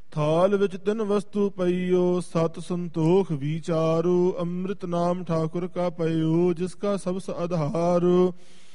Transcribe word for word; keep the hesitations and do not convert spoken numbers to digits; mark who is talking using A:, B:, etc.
A: ਥਾਲ ਵਿੱਚ ਤਿੰਨ ਵਸਤੂ ਪਈਓ, ਸਤ ਸੰਤੋਖ ਵਿਚਾਰੋ। ਅੰਮ੍ਰਿਤ ਨਾਮ ਠਾਕੁਰ ਕਾ ਪਈਓ, ਜਿਸ ਕਾ ਸਬਸ ਆਧਾਰ।